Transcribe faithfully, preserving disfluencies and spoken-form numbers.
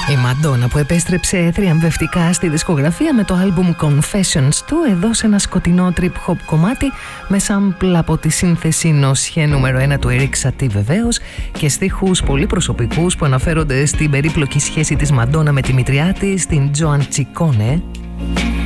Η Μαντόνα που επέστρεψε θριαμβευτικά στη δισκογραφία με το άλμπουμ Confessions του, εδώ σε ένα σκοτεινό trip-hop κομμάτι με σάμπλ από τη σύνθεση νοσιέ νούμερο ένα του Eric Satie βεβαίως και στίχους πολύ προσωπικούς που αναφέρονται στην περίπλοκη σχέση της Μαντόνα με τη μητριά της, την Joan Ciccone.